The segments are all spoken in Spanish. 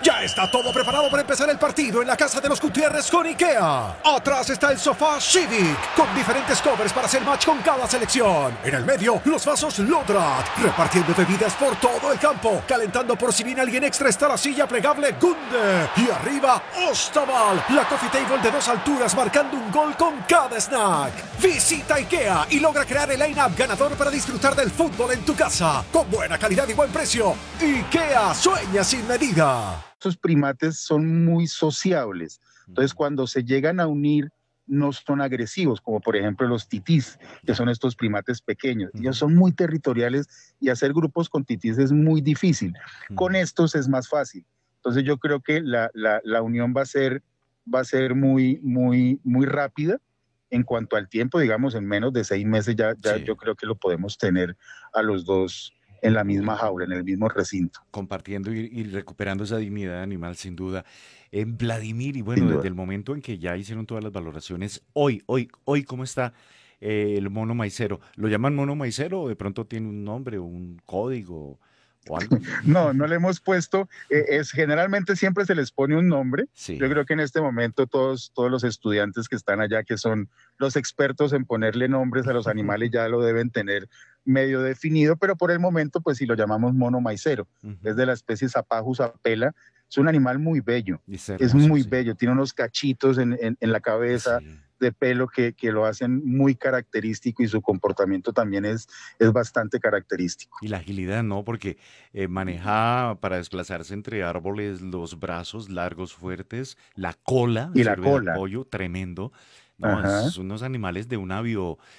Ya está todo preparado para empezar el partido en la casa de los Gutiérrez con IKEA. Atrás está el sofá Civic, con diferentes covers para hacer match con cada selección. En el medio, los vasos Lodrat, repartiendo bebidas por todo el campo. Calentando por si viene alguien extra está la silla plegable Gunde. Y arriba, Ostaval, la coffee table de 2 alturas marcando un gol con cada snack. Visita IKEA y logra crear el line-up ganador para disfrutar del fútbol en tu casa. Con buena calidad y buen precio. IKEA sueña sin medida. Estos primates son muy sociables. Entonces, cuando se llegan a unir, no son agresivos, como por ejemplo los titís, que son estos primates pequeños. Ellos son muy territoriales y hacer grupos con titís es muy difícil. Con estos es más fácil. Entonces, yo creo que la unión va a ser muy rápida. En cuanto al tiempo, digamos, en menos de 6 meses ya Sí. yo creo que lo podemos tener a los dos en la misma jaula, en el mismo recinto, Compartiendo y recuperando esa dignidad animal, sin duda. Vladimir, y sin bueno, desde duda. el momento en que ya hicieron todas las valoraciones, hoy, ¿cómo está el mono maicero? ¿Lo llaman mono maicero o de pronto tiene un nombre o un código o algo? No, no le hemos puesto, generalmente siempre se les pone un nombre. Yo Sí, creo que en este momento todos los estudiantes que están allá, que son los expertos en ponerle nombres a los animales, ya lo deben tener medio definido, pero por el momento, pues si lo llamamos mono maicero, ujú. es de la especie Zapajus apela, es un animal muy bello, Y es es hermoso, muy sí. bello, tiene unos cachitos en la cabeza Sí. de pelo que lo hacen muy característico y su comportamiento también es bastante característico. Y la agilidad, ¿no? Porque maneja para desplazarse entre árboles los brazos largos, fuertes, la cola Y la sirve de cola, apoyo, tremendo. No, ajá. es unos animales de una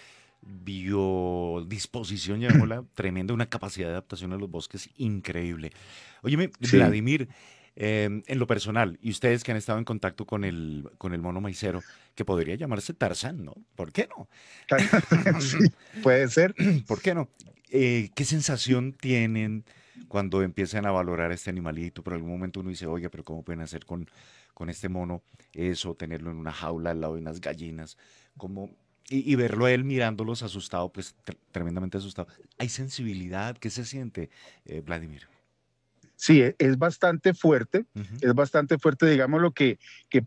biodisposición, llamémosla, tremenda, una capacidad de adaptación a los bosques increíble. Óyeme, Sí, Vladimir, en lo personal, y ustedes que han estado en contacto con el mono maicero, que podría llamarse Tarzán, ¿no? ¿Por qué no? sí, puede ser. ¿Por qué no? ¿Qué sensación tienen cuando empiezan a valorar a este animalito? Por algún momento uno dice, oye, pero ¿cómo pueden hacer con este mono eso, tenerlo en una jaula al lado de unas gallinas? ¿Cómo? Y verlo a él mirándolos asustado, pues tremendamente asustado. ¿Hay sensibilidad? ¿Qué se siente, Vladimir? Sí, Ujú, es bastante fuerte, digamos lo que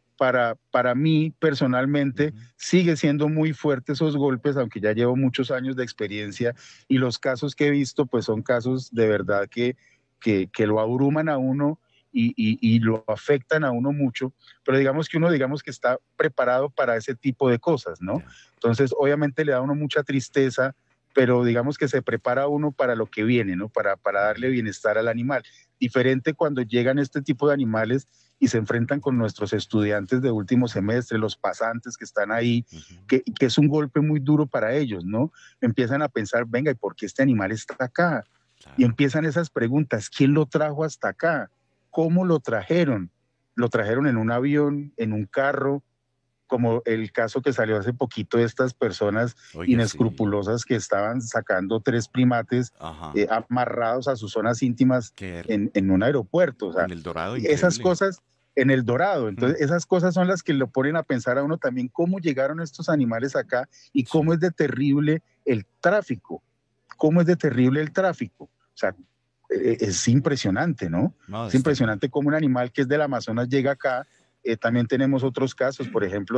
para mí personalmente ujú. sigue siendo muy fuerte esos golpes, aunque ya llevo muchos años de experiencia y los casos que he visto, pues son casos de verdad que lo abruman a uno y lo afectan a uno mucho, pero digamos que uno, digamos que está preparado para ese tipo de cosas, ¿no? Ya, Entonces, obviamente le da a uno mucha tristeza, pero digamos que se prepara uno para lo que viene, ¿no? Para darle ujú, bienestar al animal. Diferente cuando llegan este tipo de animales y se enfrentan con nuestros estudiantes de último semestre, los pasantes que están ahí, ujú. que es un golpe muy duro para ellos, ¿no? Empiezan a pensar, venga, ¿y por qué este animal está acá? Y Claro. empiezan esas preguntas, ¿quién lo trajo hasta acá? ¿Cómo lo trajeron? ¿Lo trajeron en un avión, en un carro? Como el caso que salió hace poquito de estas personas Oiga, sí. inescrupulosas que estaban sacando 3 primates Ajá. amarrados a sus zonas íntimas Que en un aeropuerto. O sea, en El Dorado, esas increíble. cosas en el Dorado. Mm, Entonces, esas cosas son las que lo ponen a pensar a uno también cómo llegaron estos animales acá y sí. cómo es de terrible el tráfico. Cómo es de terrible el tráfico. O sea, es impresionante, ¿no? No, Es es tremendo. impresionante cómo un animal que es del Amazonas llega acá. También tenemos otros casos, por ejemplo,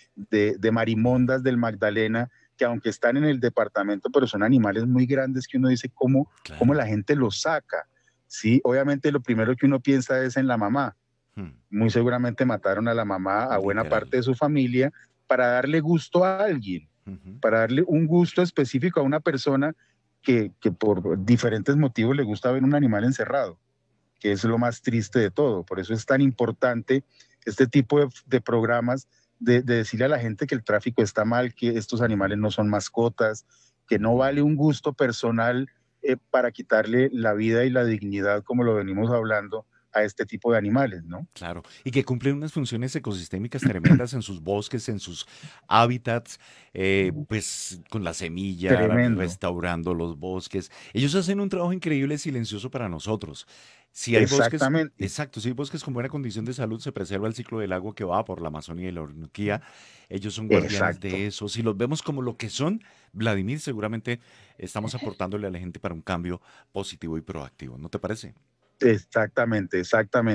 de marimondas del Magdalena, que aunque están en el departamento, pero son animales muy grandes que uno dice cómo Claro. la gente los saca. Sí, obviamente lo primero que uno piensa es en la mamá. Mm, Muy seguramente mataron a la mamá, a buena literal. parte de su familia, para darle gusto a alguien, Ujú. para darle un gusto específico a una persona que por diferentes motivos le gusta ver un animal encerrado, que es lo más triste de todo. Por eso es tan importante este tipo de programas de decirle a la gente que el tráfico está mal, que estos Ujú, animales no son mascotas, que no ujú. vale un gusto personal para quitarle la vida y la dignidad, como lo venimos hablando, a este tipo de animales, ¿no? Claro, y que cumplen unas funciones ecosistémicas tremendas en sus bosques, en sus hábitats, pues con la semilla, Tremendo. restaurando los bosques. Ellos hacen un trabajo increíble silencioso para nosotros. Si hay bosques, Exactamente, exacto, si hay bosques con buena condición de salud, se preserva el ciclo del agua que va por la Amazonía y la Orinoquía. Ellos son guardianes de exacto. eso. Si los vemos como lo que son, Vladimir, seguramente estamos aportándole a la gente para un cambio positivo y proactivo. ¿No te parece? Exactamente, exactamente.